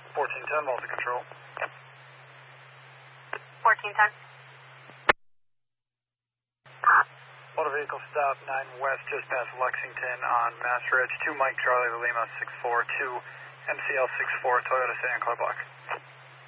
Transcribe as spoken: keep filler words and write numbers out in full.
fourteen ten, Malta Control. fourteen ten. Motor vehicle stop nine west, just past Lexington on Mass Ridge, two Mike Charlie Lima six four two M C L six four Toyota Santa Clara Block.